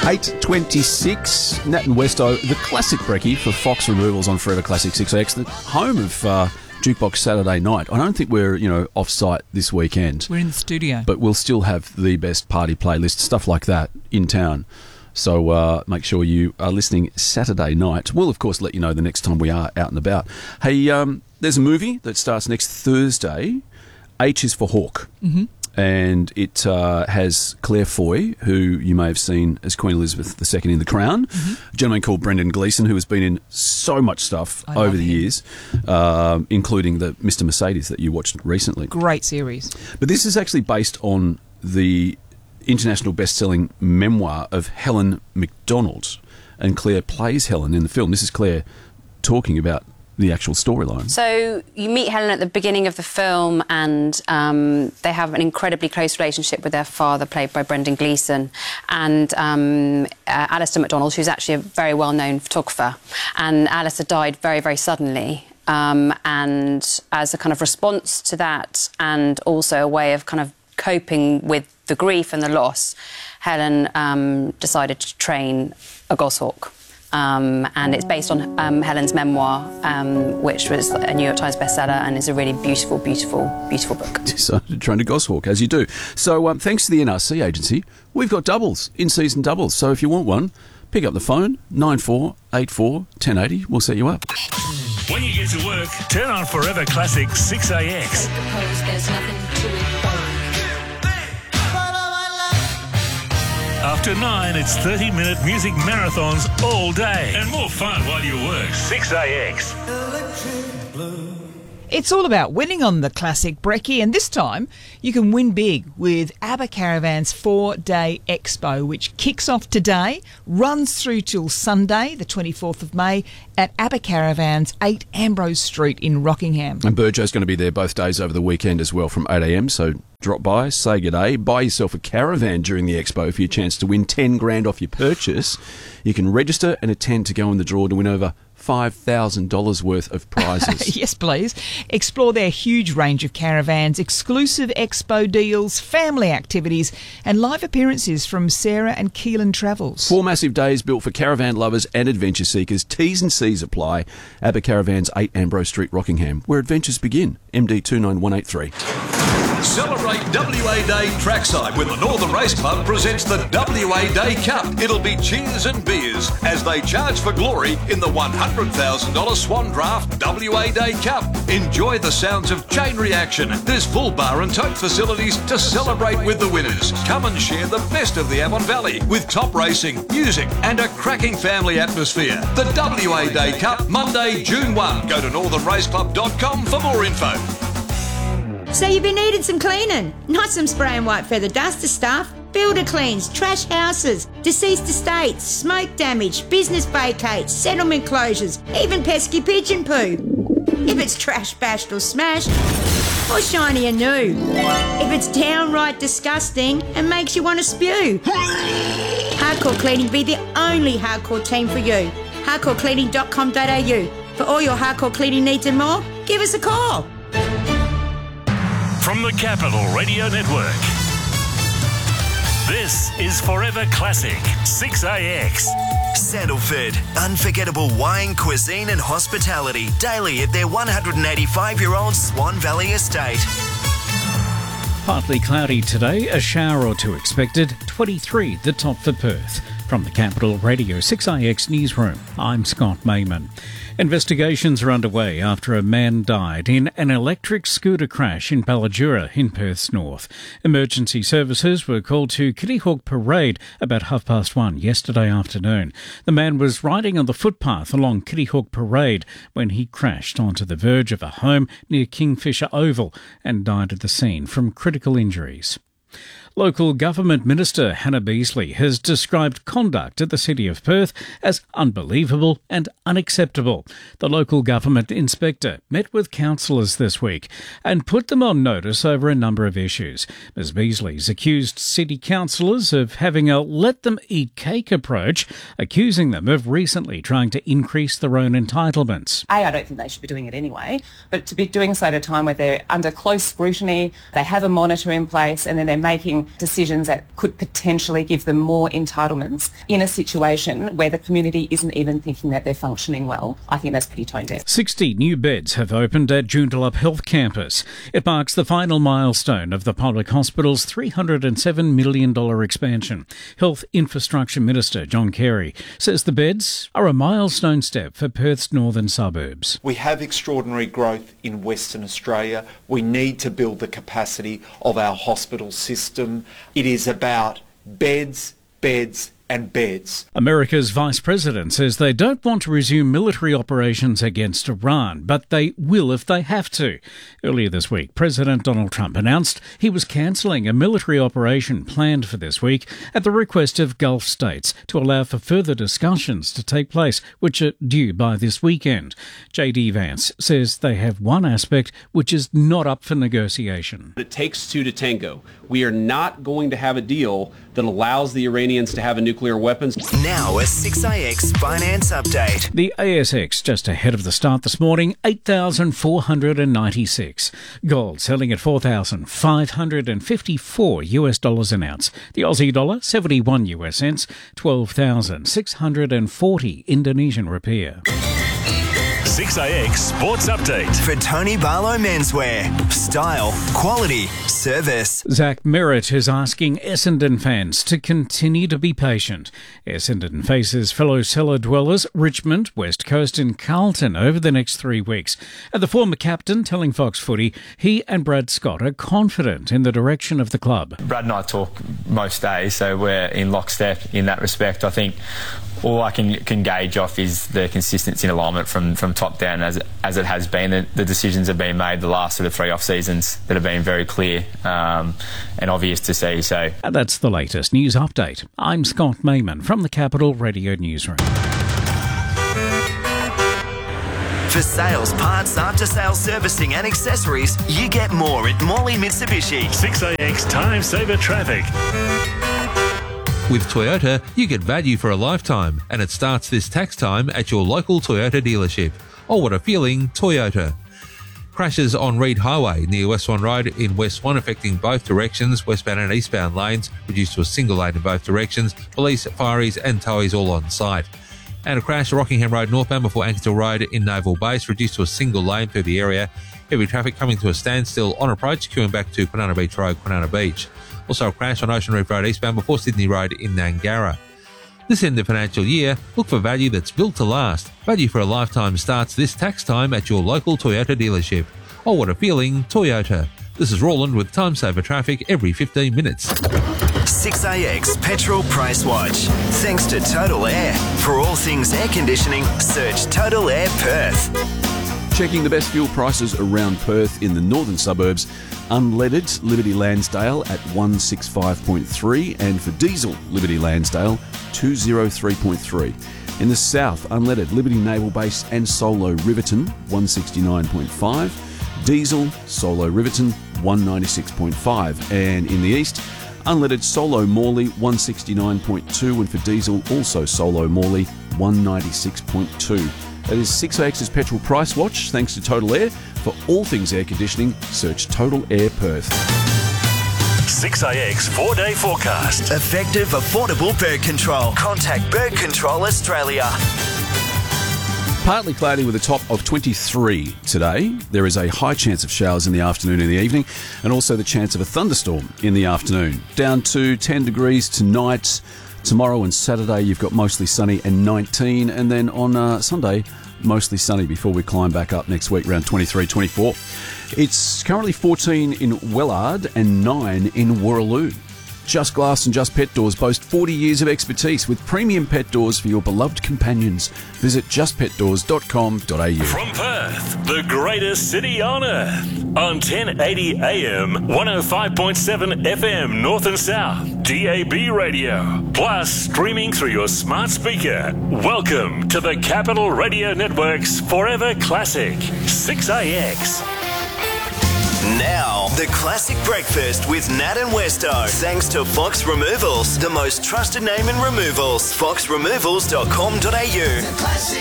8:26, Nat and Westo, the classic brekkie for Fox Removals on Forever Classic 6AX, the home of Jukebox Saturday Night. I don't think we're, off-site this weekend. We're in the studio. But we'll still have the best party playlist, stuff like that, in town. So make sure you are listening Saturday night. We'll, of course, let you know the next time we are out and about. Hey, there's a movie that starts next Thursday. H is for Hawk. Mm-hmm. And it has Claire Foy, who you may have seen as Queen Elizabeth II in The Crown. Mm-hmm. A gentleman called Brendan Gleeson, who has been in so much stuff over the years, including the Mr. Mercedes that you watched recently. Great series. But this is actually based on the international best-selling memoir of Helen Macdonald. And Claire plays Helen in the film. This is Claire talking about the actual storyline. So you meet Helen at the beginning of the film, and they have an incredibly close relationship with their father, played by Brendan Gleeson, and Alistair MacDonald, who's actually a very well-known photographer. And Alistair died very, very suddenly. And as a kind of response to that, and also a way of kind of coping with the grief and the loss, Helen decided to train a goshawk. And it's based on Helen's memoir, which was a New York Times bestseller and is a really beautiful, beautiful, beautiful book. Decided to train a goshawk, as you do. So thanks to the NRC agency, we've got doubles, in-season doubles. So if you want one, pick up the phone, 9484 1080. We'll set you up. When you get to work, turn on Forever Classic 6AX. There's nothing to it. After 9, it's 30-minute music marathons all day. And more fun while you work. 6AX. It's all about winning on the classic brekkie, and this time you can win big with ABBA Caravan's 4-day expo, which kicks off today, runs through till Sunday, the 24th of May, at ABBA Caravan's 8 Ambrose Street in Rockingham. And Burjo's going to be there both days over the weekend as well from 8 a.m, so drop by, say good day, buy yourself a caravan during the expo for your chance to win 10 grand off your purchase. You can register and attend to go in the draw to win over $5,000 worth of prizes. Yes, please. Explore their huge range of caravans, exclusive expo deals, family activities, and live appearances from Sarah and Keelan Travels. 4 massive days built for caravan lovers and adventure seekers. T's and C's apply. ABBA Caravans, 8 Ambrose Street, Rockingham, where adventures begin. MD 29183. Celebrate WA Day trackside when the Northern Race Club presents the WA Day Cup. It'll be cheers and beers as they charge for glory in the $100,000 Swan Draft WA Day Cup. Enjoy the sounds of chain reaction. There's full bar and tote facilities to celebrate with the winners. Come and share the best of the Avon Valley with top racing, music and a cracking family atmosphere. The WA Day Cup, Monday, June 1. Go to northernraceclub.com for more info. So you've been needing some cleaning, not some spray and white feather duster stuff. Builder cleans, trash houses, deceased estates, smoke damage, business vacates, settlement closures, even pesky pigeon poo. If it's trash bashed or smashed, or shiny and new. If it's downright disgusting and makes you want to spew. Hardcore Cleaning be the only hardcore team for you. hardcorecleaning.com.au. For all your hardcore cleaning needs and more, give us a call. From the Capital Radio Network, this is Forever Classic 6AX. Sandalford, unforgettable wine, cuisine and hospitality daily at their 185-year-old Swan Valley estate. Partly cloudy today, a shower or two expected, 23 the top for Perth. From the Capital Radio 6IX Newsroom, I'm Scott Mayman. Investigations are underway after a man died in an electric scooter crash in Ballajura in Perth's north. Emergency services were called to Kitty Hawk Parade about 1:30 yesterday afternoon. The man was riding on the footpath along Kitty Hawk Parade when he crashed onto the verge of a home near Kingfisher Oval and died at the scene from critical injuries. Local Government Minister Hannah Beasley has described conduct at the City of Perth as unbelievable and unacceptable. The local government inspector met with councillors this week and put them on notice over a number of issues. Ms Beasley's accused city councillors of having a let-them-eat-cake approach, accusing them of recently trying to increase their own entitlements. I don't think they should be doing it anyway, but to be doing so at a time where they're under close scrutiny, they have a monitor in place and then they're making making decisions that could potentially give them more entitlements in a situation where the community isn't even thinking that they're functioning well. I think that's pretty tone deaf. 60 new beds have opened at Joondalup Health Campus. It marks the final milestone of the public hospital's $307 million expansion. Health Infrastructure Minister John Carey says the beds are a milestone step for Perth's northern suburbs. We have extraordinary growth in Western Australia. We need to build the capacity of our hospital system. It is about beds, beds and beds. America's Vice President says they don't want to resume military operations against Iran, but they will if they have to. Earlier this week, President Donald Trump announced he was cancelling a military operation planned for this week at the request of Gulf states to allow for further discussions to take place, which are due by this weekend. J.D. Vance says they have one aspect which is not up for negotiation. It takes two to tango. We are not going to have a deal that allows the Iranians to have a nuclear weapons. Now a 6AX finance update. The ASX just ahead of the start this morning, 8,496. Gold selling at $4,554 an ounce. The Aussie dollar 71 US cents, 12,640 Indonesian rupiah. 6AX Sports Update. For Tony Barlow Menswear. Style, quality, service. Zach Merritt is asking Essendon fans to continue to be patient. Essendon faces fellow cellar dwellers Richmond, West Coast and Carlton over the next 3 weeks. And the former captain telling Fox Footy he and Brad Scott are confident in the direction of the club. Brad and I talk most days, so we're in lockstep in that respect. I think all I can gauge off is the consistency and alignment from top down as it has been. The decisions have been made the last sort of 3 off seasons that have been very clear and obvious to see. So and that's the latest news update. I'm Scott Mayman from the Capital Radio Newsroom. For sales, parts, after-sales servicing and accessories, you get more at Morley Mitsubishi. 6AX Time Saver Traffic. With Toyota, you get value for a lifetime, and it starts this tax time at your local Toyota dealership. Oh, what a feeling, Toyota. Crashes on Reed Highway near West Swan Road in West Swan affecting both directions, westbound and eastbound lanes, reduced to a single lane in both directions. Police, fireys and towies all on site. And a crash at Rockingham Road northbound before Ankerton Road in Naval Base, reduced to a single lane through the area. Heavy traffic coming to a standstill on approach, queuing back to Kwinana Beach Road, Kwinana Beach. Also a crash on Ocean Reef Road eastbound before Sydney Road in Nangara. This end of financial year, look for value that's built to last. Value for a lifetime starts this tax time at your local Toyota dealership. Oh, what a feeling, Toyota. This is Roland with Time Saver Traffic every 15 minutes. 6AX Petrol Price Watch. Thanks to Total Air. For all things air conditioning, search Total Air Perth. Checking the best fuel prices around Perth in the northern suburbs. Unleaded, Liberty Lansdale at 165.3, and for diesel, Liberty Lansdale 203.3. In the south, unleaded, Liberty Naval Base and Solo Riverton 169.5. Diesel, Solo Riverton 196.5. And in the east, unleaded Solo Morley 169.2, and for diesel, also Solo Morley 196.2. That is 6AX's Petrol Price Watch, thanks to Total Air. For all things air conditioning, search Total Air Perth. 6AX 4-day forecast. Effective, affordable bird control. Contact Bird Control Australia. Partly cloudy with a top of 23 today. There is a high chance of showers in the afternoon and the evening, and also the chance of a thunderstorm in the afternoon. Down to 10 degrees tonight. Tomorrow and Saturday, you've got mostly sunny and 19. And then on Sunday, mostly sunny before we climb back up next week, around 23, 24. It's currently 14 in Wellard and 9 in Warraloo. Just Glass and Just Pet Doors boast 40 years of expertise with premium pet doors for your beloved companions. Visit justpetdoors.com.au. From Perth, the greatest city on earth. On 1080 AM, 105.7 FM North and South, DAB radio. Plus, streaming through your smart speaker. Welcome to the Capital Radio Network's Forever Classic, 6AX. Now, the classic breakfast with Nat and Westo. Thanks to Fox Removals, the most trusted name in removals. foxremovals.com.au.